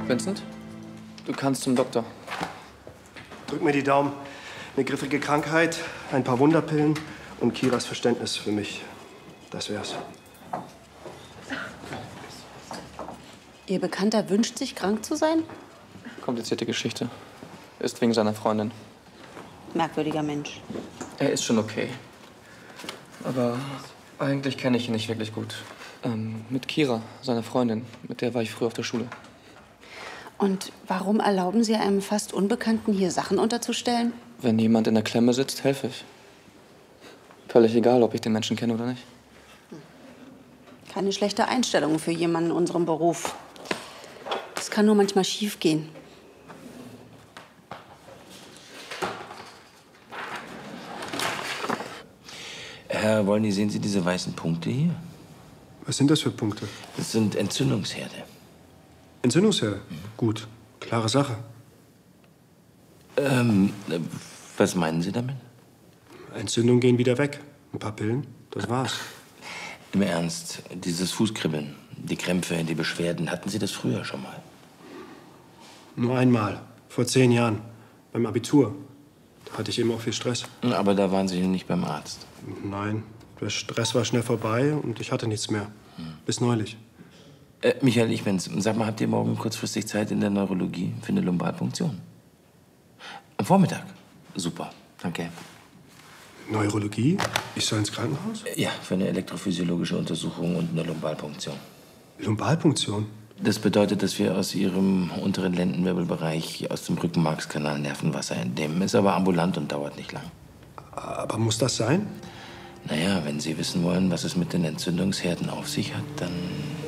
Vincent, du kannst zum Doktor. Drück mir die Daumen. Eine griffige Krankheit, ein paar Wunderpillen und Kiras Verständnis für mich. Das wär's. Ihr Bekannter wünscht sich, krank zu sein? Komplizierte Geschichte. Ist wegen seiner Freundin. Merkwürdiger Mensch. Er ist schon okay. Aber eigentlich kenne ich ihn nicht wirklich gut. Mit Kira, seiner Freundin. Mit der war ich früher auf der Schule. Und warum erlauben Sie einem fast Unbekannten, hier Sachen unterzustellen? Wenn jemand in der Klemme sitzt, helfe ich. Völlig egal, ob ich den Menschen kenne oder nicht. Keine schlechte Einstellung für jemanden in unserem Beruf. Es kann nur manchmal schief gehen. Herr Wolny, sehen Sie diese weißen Punkte hier? Was sind das für Punkte? Das sind Entzündungsherde. Entzündungsherde? Gut, klare Sache. Was meinen Sie damit? Entzündungen gehen wieder weg. Ein paar Pillen, das war's. Im Ernst, dieses Fußkribbeln, die Krämpfe, die Beschwerden, hatten Sie das früher schon mal? Nur einmal, vor 10 Jahren, beim Abitur. Da hatte ich eben auch viel Stress. Aber da waren Sie nicht beim Arzt. Nein, der Stress war schnell vorbei und ich hatte nichts mehr. Bis neulich. Michael, ich bin's. Sag mal, habt ihr morgen kurzfristig Zeit in der Neurologie für eine Lumbalpunktion? Am Vormittag? Super, danke. Neurologie? Ich soll ins Krankenhaus? Ja, für eine elektrophysiologische Untersuchung und eine Lumbalpunktion. Lumbalpunktion? Das bedeutet, dass wir aus Ihrem unteren Lendenwirbelbereich, aus dem Rückenmarkskanal Nervenwasser entnehmen. Ist aber ambulant und dauert nicht lang. Aber muss das sein? Naja, wenn Sie wissen wollen, was es mit den Entzündungsherden auf sich hat, dann